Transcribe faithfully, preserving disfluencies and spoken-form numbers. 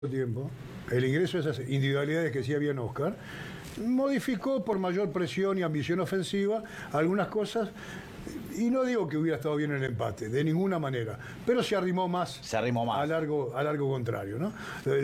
tiempo, el ingreso de esas individualidades que sí había en Oscar, modificó por mayor presión y ambición ofensiva algunas cosas, y no digo que hubiera estado bien el empate, de ninguna manera, pero se arrimó más, se arrimó más. a largo, a largo contrario, ¿no?